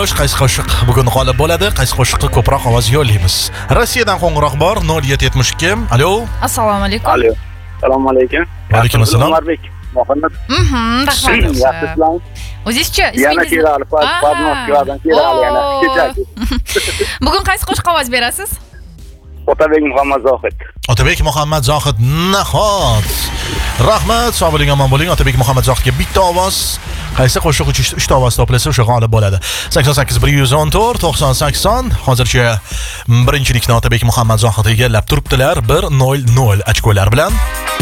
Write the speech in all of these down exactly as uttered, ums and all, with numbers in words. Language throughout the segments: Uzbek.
xo'sh, qaysi qo'shiq bugun g'olib bo'ladi? Qaysi qo'shiqqa ko'proq ovoz yo'llaymiz? Rossiyadan qo'ng'iroq bor nol yetti yetmish ikki. Alo. Assalomu alaykum. Alo. Assalomu alaykum. Va alaykum assalom. Umarbek, Muhammad. Mhm, rahmat. Yaxshisan? O'zingizchi, Yana ismingiz? keladi, Podmoskvadan keladi yana. Kechagi. Bugun qaysi qo'shiqqa ovoz berasiz? Otabek Muhammad Zohid. Otabek Muhammad Zohid nahot. Rahmat, sog' bo'ling, omon bo'ling. Otabek Muhammad Zohidga bitta ovoz. Qaysi qo'shiq uchun uchta ovoz to'plasa o'sha g'olib bo'ladi. sakson sakkiz bir yuz o'n to'rt to'qson sakson. Hozircha birinchilikni Otabek Muhammad Zohid egallab turibdilar. bir nol nol ochkolar bilan.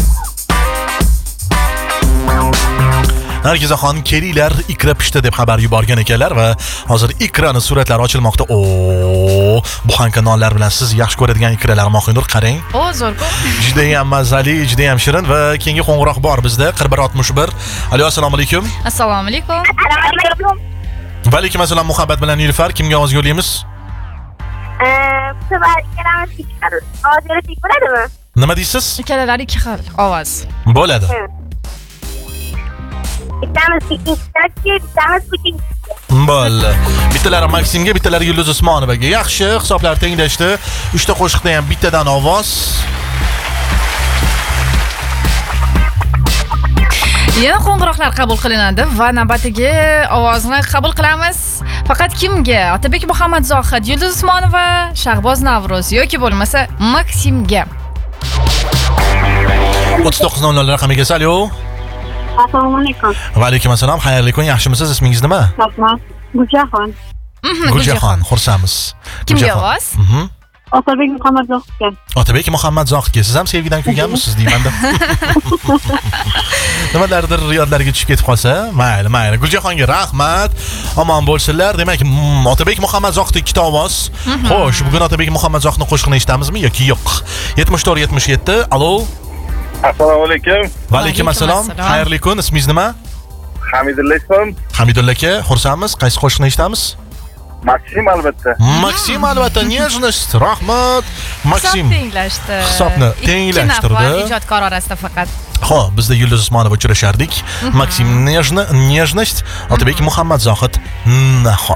Nargizaxon kelinglar, ikra pishdi deb xabar yuborgan ekanlar va hozir ikrani suratlari ochilmoqda. O, buxanka nonlar bilan siz yaxshi ko'radigan ikralar Mohinur qarang. O, zo'r-ku. Juda ham mazali, juda ham shirin va keyingi qo'ng'iroq bor bizda qirq bir oltmish bir. Alo, assalomu alaykum. Assalomu alaykum. Assalomu alaykum. Va alaykum assalom. Muhabbat bilan Nilufar, kimga ovoz yo'llaymiz? Eh, bu safar ikkalamiz ikki xil ovoz bersak bo'ladimi? Nima deysiz? Ikkalalari ikki xil ovoz. Bo'ladi. Bittamiz ikkinchisi, bittamiz uchinchisi. Bo'ldi. Bittalari Maksimga, bittalari Yulduz Usmonovaga. Yaxshi, hisoblar tenglashdi. uchta qo'shiqda ham bittadan ovoz. Yana qo'ng'iroqlar qabul qilinadi va navbatdagi ovozni qabul qilamiz. Faqat kimga? Otabek Muhammad Zohid, Yulduz Usmonova, Shahboz Navro'z yoki bo'lmasa Maksimga. o'ttiz to'qqiz nol nol raqamiga alo. Assalomu alaykum. Va alaykum assalom. Xayrli kun, yaxshimisiz? Ismingiz nima? Rahmat. Guljaxon. Mhm, Guljaxon, xursandmiz. Kimga ovoz? Mhm. Otabek Muhammad Zohidga. Otabek Muhammad Zohidga. Siz ham sevgidan kuyganmisiz deymanda. Nimalardir yodlariga tushib ketib qolsa, mayli, mayli. Guljaxonga rahmat. Omon bo'lsinlar. Demak, Otabek Muhammad Zohid ikkita ovoz. Xo'sh, bugun Otabek Muhammad Zohidning qo'shiqini eshitamizmi yoki yo'q? yetmish to'rt yetmish yetti. Alo. Assalomu alaykum. Va alaykum assalom. Xayrli kun. Ismingiz nima? Hamidulla ismim. Hamidulla aka, xursandmiz. Qaysi qo'shiqni eshitamiz? Maksim albatta. Maksim albatta, nежность. Rahmat. Maksim. Hisob tenglashdi. Hisobni tenglashtirdi. Ikki nafar ijodkor orasida faqat. Xo'p, bizda Yulduz Usmonova uchrashardik. Maksim нежно, нежность, Otabek Muhammad Zohid nahot.